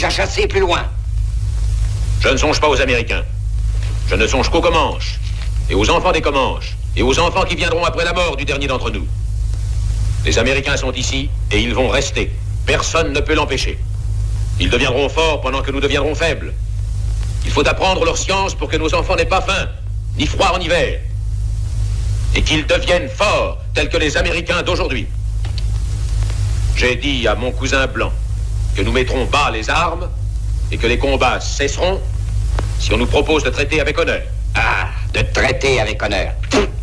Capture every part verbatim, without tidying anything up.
m'oblige à chasser plus loin. Je ne songe pas aux Américains. Je ne songe qu'aux Comanches, et aux enfants des Comanches, et aux enfants qui viendront après la mort du dernier d'entre nous. Les Américains sont ici, et ils vont rester. Personne ne peut l'empêcher. Ils deviendront forts pendant que nous deviendrons faibles. Il faut apprendre leur science pour que nos enfants n'aient pas faim, ni froid en hiver. Et qu'ils deviennent forts, tels que les Américains d'aujourd'hui. J'ai dit à mon cousin blanc que nous mettrons bas les armes et que les combats cesseront si on nous propose de traiter avec honneur. Ah, de traiter avec honneur.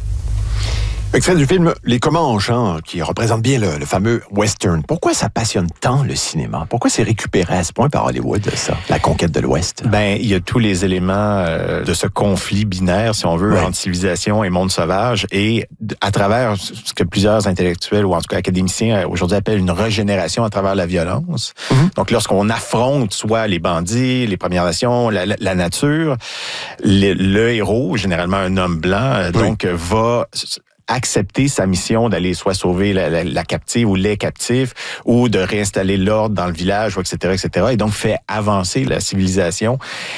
Extrait du film Les Comanches, hein, qui représente bien le, le fameux western. Pourquoi ça passionne tant le cinéma? Pourquoi c'est récupéré à ce point par Hollywood, ça, la conquête de l'Ouest? Ben, il y a tous les éléments euh, de ce conflit binaire, si on veut, ouais. entre civilisation et monde sauvage, et à travers ce que plusieurs intellectuels, ou en tout cas académiciens, aujourd'hui appellent une régénération à travers la violence. Mm-hmm. Donc, lorsqu'on affronte soit les bandits, les Premières Nations, la, la, la nature, le, le héros, généralement un homme blanc, oui. donc va accepter sa mission d'aller soit sauver la, la, la captive ou les captifs ou de réinstaller l'ordre dans le village, et cetera, et cetera. Et donc fait avancer la civilisation.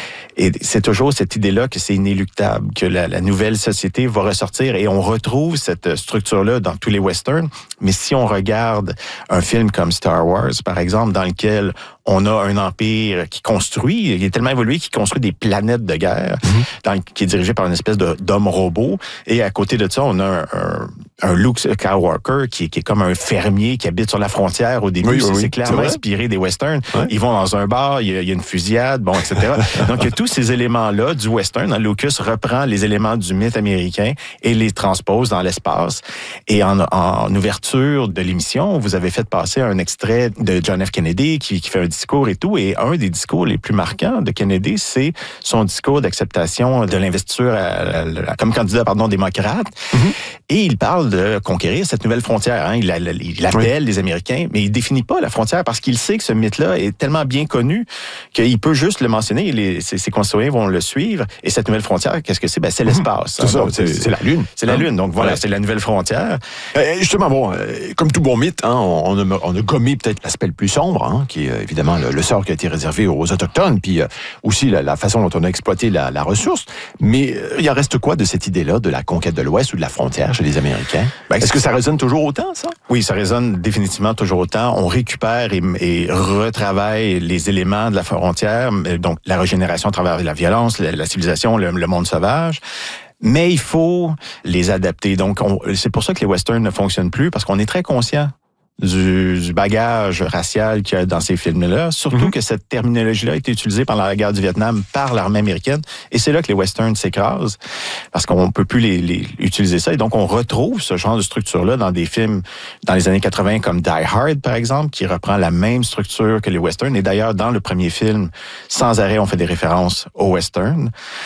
Et c'est toujours cette idée-là que c'est inéluctable, que la, la nouvelle société va ressortir, et on retrouve cette structure-là dans tous les westerns. Mais si on regarde un film comme Star Wars, par exemple, dans lequel on a un empire qui construit, il est tellement évolué qu'il construit des planètes de guerre, mm-hmm. dans, qui est dirigé par une espèce de, d'homme robot. Et à côté de ça, on a un, un, un Luke Skywalker qui, qui est comme un fermier qui habite sur la frontière au début. Oui, c'est, oui, c'est clairement c'est inspiré des westerns. Ouais. Ils vont dans un bar, il y a, il y a une fusillade, bon, et cetera. Donc, il y a tous ces éléments-là du western. Lucas reprend les éléments du mythe américain et les transpose dans l'espace. Et en, en ouverture de l'émission, vous avez fait passer un extrait de John F. Kennedy qui, qui fait un discours et tout. Et un des discours les plus marquants de Kennedy, c'est son discours d'acceptation de l'investiture à, à, à, comme candidat, pardon, démocrate. Mm-hmm. Et il parle de conquérir cette nouvelle frontière. Hein. Il, il appelle oui. les Américains, mais il définit pas la frontière parce qu'il sait que ce mythe-là est tellement bien connu qu'il peut juste le mentionner. Les, ses, ses concitoyens vont le suivre. Et cette nouvelle frontière, qu'est-ce que c'est? Ben, c'est l'espace. C'est, hein. ça, donc, c'est, c'est, c'est la Lune. C'est la Lune. Donc voilà, ouais. c'est la nouvelle frontière. Euh, justement, bon, euh, comme tout bon mythe, hein, on, on, a, on a gommé peut-être l'aspect le plus sombre, hein, qui est euh, évidemment le, le sort qui a été réservé aux Autochtones, puis euh, aussi la, la façon dont on a exploité la, la ressource. Mais euh, il en reste quoi de cette idée-là de la conquête de l'Ouest ou de la frontière chez les Américains? Ben, Est-ce que ça résonne toujours autant, ça? Oui, ça résonne définitivement toujours autant. On récupère et, et retravaille les éléments de la frontière, donc la régénération à travers la violence, la, la civilisation, le, le monde sauvage. Mais il faut les adapter. Donc, on, c'est pour ça que les westerns ne fonctionnent plus, parce qu'on est très conscient Du, du bagage racial qu'il y a dans ces films-là, surtout mm-hmm. que cette terminologie-là a été utilisée pendant la guerre du Vietnam par l'armée américaine, et c'est là que les westerns s'écrasent, parce qu'on ne peut plus les, les utiliser ça, et donc on retrouve ce genre de structure-là dans des films dans les années quatre-vingts, comme Die Hard, par exemple, qui reprend la même structure que les westerns, et d'ailleurs, dans le premier film, sans arrêt, on fait des références aux westerns,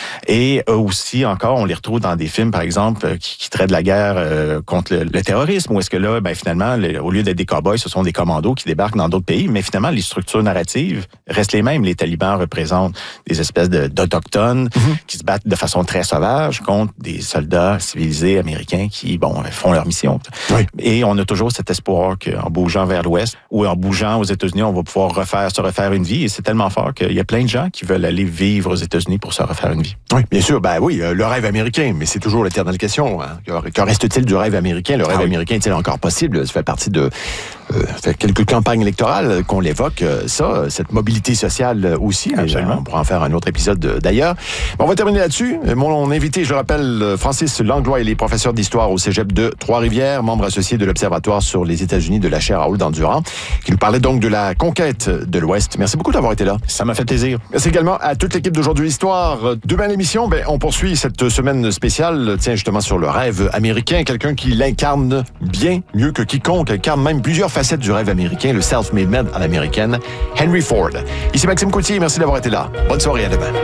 et eux aussi, encore, on les retrouve dans des films, par exemple, qui, qui traitent de la guerre euh, contre le, le terrorisme, où est-ce que là, ben, finalement, le, au lieu d'être des cowboys, ce sont des commandos qui débarquent dans d'autres pays, mais finalement, les structures narratives restent les mêmes. Les talibans représentent des espèces de, d'autochtones mm-hmm. qui se battent de façon très sauvage contre des soldats civilisés américains qui, bon, font leur mission. Oui. Et on a toujours cet espoir qu'en bougeant vers l'Ouest ou en bougeant aux États-Unis, on va pouvoir refaire, se refaire une vie. Et c'est tellement fort qu'il y a plein de gens qui veulent aller vivre aux États-Unis pour se refaire une vie. Oui, bien sûr. Ben oui, euh, le rêve américain, mais c'est toujours l'éternelle question. Hein. Que reste-t-il du rêve américain? Le rêve ah, oui. américain est-il encore possible? Ça fait partie de Euh, ça fait quelques campagnes électorales qu'on l'évoque, ça, cette mobilité sociale aussi. Absolument. On pourra en faire un autre épisode d'ailleurs. On va terminer là-dessus. Mon invité, je le rappelle, Francis Langlois, il est professeur d'histoire au Cégep de Trois-Rivières, membre associé de l'Observatoire sur les États-Unis de la chaire Raoul-Dandurand, qui nous parlait donc de la conquête de l'Ouest. Merci beaucoup d'avoir été là. Ça m'a fait plaisir. Merci également à toute l'équipe d'Aujourd'hui Histoire. Demain l'émission, ben, on poursuit cette semaine spéciale, tiens, justement sur le rêve américain, quelqu'un qui l'incarne bien mieux que quiconque, incarne même plusieurs facette du rêve américain, le self-made man à l'américaine, Henry Ford. Ici Maxime Coutier, merci d'avoir été là. Bonne soirée, à demain.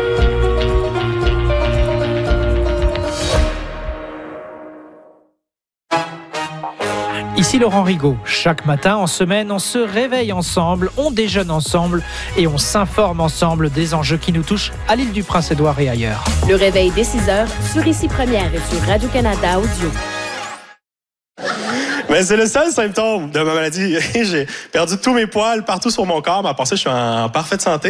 Ici Laurent Rigaud. Chaque matin, en semaine, on se réveille ensemble, on déjeune ensemble et on s'informe ensemble des enjeux qui nous touchent à l'île du Prince-Édouard et ailleurs. Le réveil dès six heures sur Ici Première et sur Radio-Canada Audio. Mais c'est le seul symptôme de ma maladie. J'ai perdu tous mes poils partout sur mon corps, mais à part ça, je suis en parfaite santé.